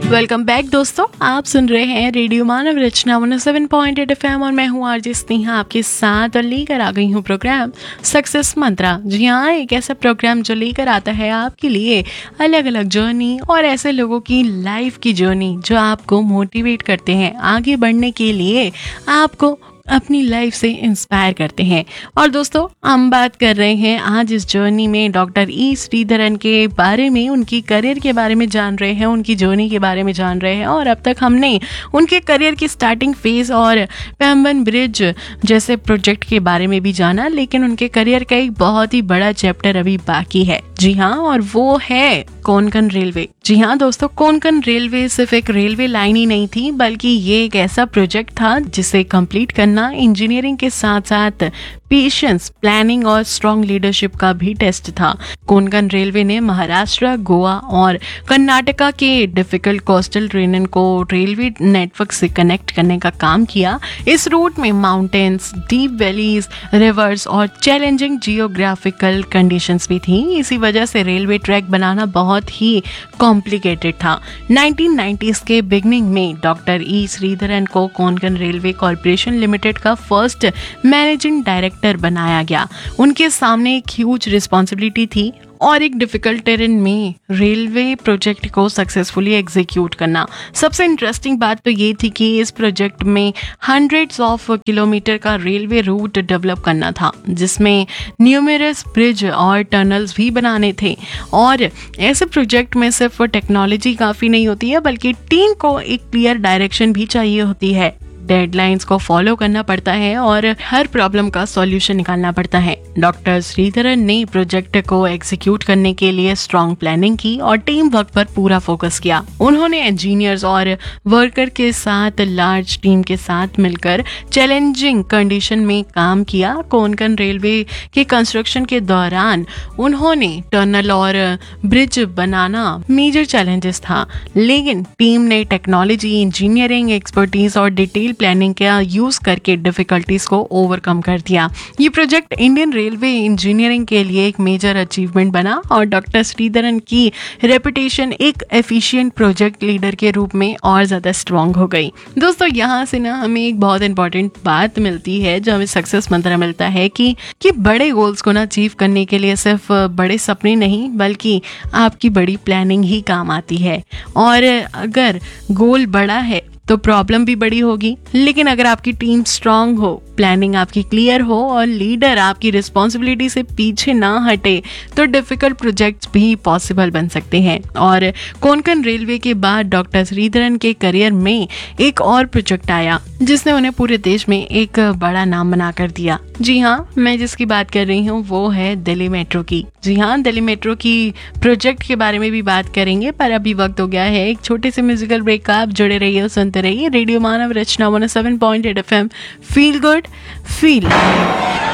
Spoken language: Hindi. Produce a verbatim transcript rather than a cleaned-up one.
वेलकम बैक दोस्तों, आप सुन रहे हैं रेडियो मानव रचना one O seven point eight F M और मैं हूँ आरजे स्नेहा आपके साथ और लेकर आ गई हूँ प्रोग्राम सक्सेस मंत्रा। जी हाँ, एक ऐसा प्रोग्राम जो लेकर आता है आपके लिए अलग अलग जर्नी और ऐसे लोगों की लाइफ की जर्नी जो आपको मोटिवेट करते हैं आगे बढ़ने के लिए, आपको अपनी लाइफ से इंस्पायर करते हैं। और दोस्तों, हम बात कर रहे हैं आज इस जर्नी में डॉक्टर ई श्रीधरन के बारे में, उनकी करियर के बारे में जान रहे हैं, उनकी जर्नी के बारे में जान रहे हैं। और अब तक हमने उनके करियर की स्टार्टिंग फेज और पैम्बन ब्रिज जैसे प्रोजेक्ट के बारे में भी जाना, लेकिन उनके करियर का एक बहुत ही बड़ा चैप्टर अभी बाकी है। जी हाँ, और वो है कोंकण रेलवे। जी हाँ दोस्तों, कोंकण रेलवे सिर्फ एक रेलवे लाइन ही नहीं थी, बल्कि ये एक ऐसा प्रोजेक्ट था जिसे कंप्लीट करना इंजीनियरिंग के साथ साथ पेशेंस, प्लानिंग और स्ट्रॉन्ग लीडरशिप का भी टेस्ट था। कोंकण रेलवे ने महाराष्ट्र, गोवा और कर्नाटका के डिफिकल्ट कोस्टल ट्रेन को रेलवे नेटवर्क से कनेक्ट करने का काम किया। इस रूट में माउंटेन्स, डीप वैलीज, रिवर्स और चैलेंजिंग जियोग्राफिकल कंडीशंस भी थी। इसी वजह से रेलवे ट्रैक बनाना बहुत ही कॉम्प्लिकेटेड था। नाइनटीन नाइंटीज़ के बिगनिंग में डॉक्टर ई श्रीधरन को कोंकण रेलवे कॉर्पोरेशन लिमिटेड का फर्स्ट मैनेजिंग डायरेक्टर बनाया गया। उनके सामने एक ह्यूज रिस्पॉन्सिबिलिटी थी और एक डिफिकल्ट टेरेन में रेलवे प्रोजेक्ट को सक्सेसफुली एग्जीक्यूट करना। सबसे इंटरेस्टिंग बात तो ये थी कि इस प्रोजेक्ट में हंड्रेड्स ऑफ किलोमीटर का रेलवे रूट डेवलप करना था, जिसमें न्यूमरस ब्रिज और टनल्स भी बनाने थे। और ऐसे प्रोजेक्ट में सिर्फ टेक्नोलॉजी काफ़ी नहीं होती है, बल्कि टीम को एक क्लियर डायरेक्शन भी चाहिए होती है। डेडलाइंस को फॉलो करना पड़ता है और हर प्रॉब्लम का सॉल्यूशन निकालना पड़ता है। डॉक्टर श्रीधरन ने प्रोजेक्ट को एग्जीक्यूट करने के लिए स्ट्रॉन्ग प्लानिंग की और टीम वर्क पर पूरा फोकस किया। उन्होंने इंजीनियर्स और वर्कर के साथ लार्ज टीम के साथ मिलकर चैलेंजिंग कंडीशन में काम किया। कोंकण रेलवे के कंस्ट्रक्शन के दौरान उन्होंने टनल और ब्रिज बनाना मेजर चैलेंजेस था, लेकिन टीम ने टेक्नोलॉजी, इंजीनियरिंग एक्सपर्टीज और डिटेल प्लानिंग का यूज करके डिफिकल्टीज को ओवरकम कर दिया। ये प्रोजेक्ट इंडियन रेलवे इंजीनियरिंग के लिए एक मेजर अचीवमेंट बना और डॉक्टर श्रीधरन की रेपुटेशन एक एफिशिएंट प्रोजेक्ट लीडर के रूप में और ज्यादा स्ट्रांग हो गई। दोस्तों, यहाँ से ना हमें एक बहुत इंपॉर्टेंट बात मिलती है, जो हमें सक्सेस मंत्र मिलता है कि कि बड़े गोल्स को ना अचीव करने के लिए सिर्फ बड़े सपने नहीं, बल्कि आपकी बड़ी प्लानिंग ही काम आती है। और अगर गोल बड़ा है तो प्रॉब्लम भी बड़ी होगी, लेकिन अगर आपकी टीम स्ट्रांग हो, प्लानिंग आपकी क्लियर हो और लीडर आपकी रिस्पॉन्सिबिलिटी से पीछे ना हटे, तो डिफिकल्ट प्रोजेक्ट्स भी पॉसिबल बन सकते हैं। और कोंकण रेलवे के बाद डॉक्टर श्रीधरन के करियर में एक और प्रोजेक्ट आया, जिसने उन्हें पूरे देश में एक बड़ा नाम बना कर दिया। जी हाँ, मैं जिसकी बात कर रही हूँ वो है दिल्ली मेट्रो की। जी हाँ, दिल्ली मेट्रो की प्रोजेक्ट के बारे में भी बात करेंगे, पर अभी वक्त हो गया है एक छोटे से म्यूजिकल ब्रेक का। आप जुड़े रहिए, सुनते रहिए रेडियो मानव रचना one O seven point eight F M. Feel good, feel